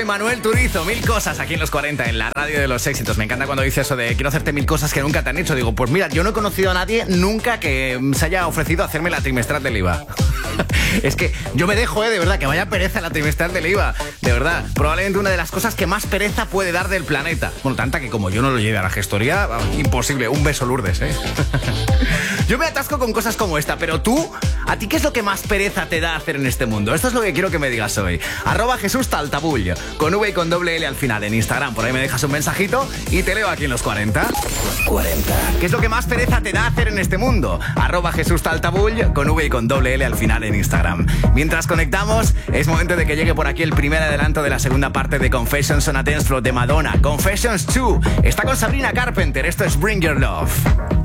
soy Manuel Turizo. 1000 cosas aquí en los 40, en la radio de los éxitos. Me encanta cuando dices eso de quiero hacerte 1000 cosas que nunca te han hecho. Digo, pues mira, yo no he conocido a nadie nunca que se haya ofrecido a hacerme la trimestral del IVA. Es que yo me dejo, de verdad, que vaya pereza la trimestral del IVA. De verdad, probablemente una de las cosas que más pereza puede dar del planeta. Bueno, tanta que como yo no lo lleve a la gestoría, imposible. Un beso, Lourdes, Yo me atasco con cosas como esta, pero tú, ¿a ti qué es lo que más pereza te da hacer en este mundo? Esto es lo que quiero que me digas hoy. @JesúsTaltabull, con V y con doble L al final en Instagram. Por ahí me dejas un mensajito y te leo aquí en los 40. ¿Qué es lo que más pereza te da hacer en este mundo? @JesúsTaltabull, con V y con doble L al final en Instagram. Mientras conectamos, es momento de que llegue por aquí el primer adelanto de la segunda parte de Confessions on a Dance Floor de Madonna. Confessions 2. Está con Sabrina Carpenter. Esto es Bring Your Love.